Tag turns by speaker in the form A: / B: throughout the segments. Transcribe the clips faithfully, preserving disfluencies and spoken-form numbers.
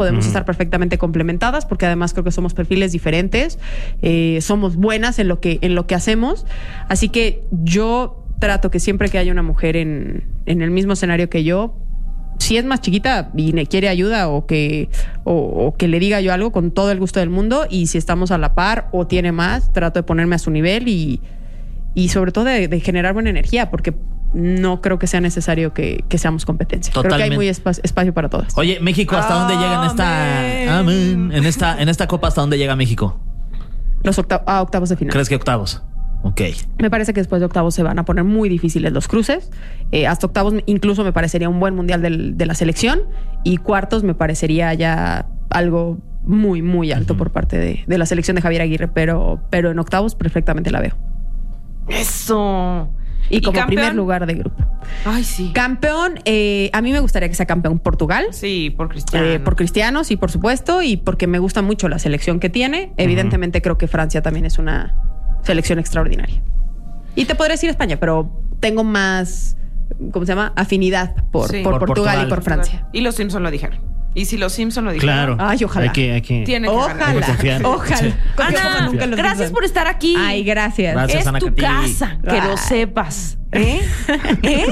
A: Podemos uh-huh.
B: estar perfectamente complementadas porque además creo que somos perfiles diferentes, eh, somos buenas en lo que, en lo que hacemos. Así que yo trato que siempre que haya una mujer en, en el mismo escenario que yo, si es más chiquita y me quiere ayuda o que, o, o que le diga yo algo, con todo el gusto del mundo. Y si estamos a la par o tiene más, trato de ponerme a su nivel y, y sobre todo de, de generar buena energía, porque no creo que sea necesario que, que seamos competencia.
A: Totalmente.
B: Creo que hay muy espacio, espacio para todas.
A: Oye, México, ¿hasta dónde llega en esta, amén, en esta en esta copa? ¿Hasta dónde llega México?
B: Los octav- a octavos de final.
A: ¿Crees que octavos? Ok.
B: Me parece que después de octavos se van a poner muy difíciles los cruces. Eh, hasta octavos incluso me parecería un buen mundial del, de la selección. Y cuartos me parecería ya algo muy, muy alto uh-huh. por parte de, de la selección de Javier Aguirre. Pero, pero en octavos perfectamente la veo.
C: ¡Eso!
B: Y como
C: ¿Y
B: primer lugar de grupo.
C: Ay, sí.
B: Campeón, eh, a mí me gustaría que sea campeón Portugal.
C: Sí, por Cristiano.
B: Eh, por Cristiano, sí, por supuesto. Y porque me gusta mucho la selección que tiene. Evidentemente uh-huh. creo que Francia también es una selección extraordinaria. Y te podría decir España, pero tengo más, ¿cómo se llama? Afinidad por,
C: sí.
B: por,
A: por
B: Portugal,
A: Portugal
B: y por Francia.
C: Y los Simpson lo dijeron. Y si los Simpson lo dijeron.
D: Claro.
B: Ay, ojalá.
D: Hay que, hay que...
C: Tienen que
B: Ojalá.
C: ganar.
D: confiar.
B: Ojalá.
D: Sí.
C: Ana,
B: Nunca los
C: gracias
B: Simpson.
C: por estar aquí.
B: Ay, gracias.
A: Gracias,
C: es
A: Ana
C: tu
A: Cati.
C: casa, que
B: Ay.
C: lo sepas. ¿Eh? ¿Eh?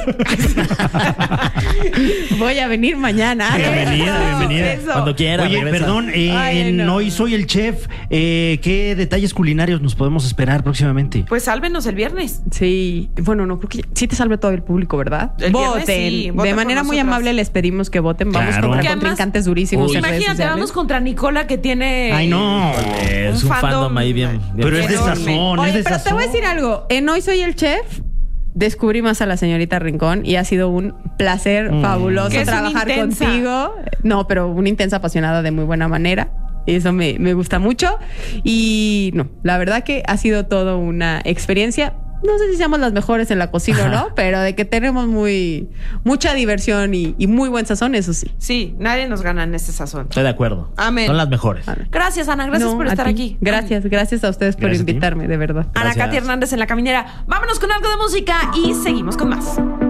B: Voy a venir mañana.
D: Bienvenida, bienvenida.
C: Eso.
A: Cuando quiera.
D: Oye,
A: regresa.
D: perdón, eh,
B: Ay,
D: en
B: no.
D: Hoy Soy el Chef, eh, ¿qué detalles culinarios nos podemos esperar próximamente?
C: Pues sálvenos el viernes.
B: Sí, bueno, no creo que sí te salve todo el público, ¿verdad?
C: El viernes
B: voten.
C: sí, voten
B: de
C: por
B: manera muy
C: nosotras.
B: amable les pedimos que voten. Vamos
D: Claro.
B: contra
D: Porque
C: además-
B: contrincantes durísimos
A: Uy.
B: en redes
C: Imagínate,
B: sociales.
C: vamos contra Nicola, que tiene...
D: Ay, no.
A: Es un fandom ahí bien. bien
D: Pero es de
C: enorme.
D: sazón, es
B: Oye,
D: de
B: pero te voy a
D: sazón.
B: decir algo. En Hoy Soy el Chef descubrí más a la señorita Rincón y ha sido un placer
D: Mm.
B: fabuloso
C: Que es una
B: trabajar
C: intensa.
B: contigo. No, pero una intensa apasionada de muy buena manera. Y eso me, me gusta mucho. Y no, la verdad que ha sido todo una experiencia. No sé si seamos las mejores en la cocina o no, pero de que tenemos muy mucha diversión y, y muy buen sazón, eso sí.
C: Sí, nadie nos gana en este sazón.
A: Estoy de acuerdo.
C: Amén.
A: Son las mejores.
C: Gracias, Ana. Gracias
B: No,
C: por
B: a
C: estar
B: ti.
C: aquí.
B: Gracias, gracias a ustedes por
D: Gracias a ti.
B: invitarme, de verdad.
C: Ana
A: Gracias.
C: Katy Hernández en La Caminera. Vámonos con algo de música y seguimos con más.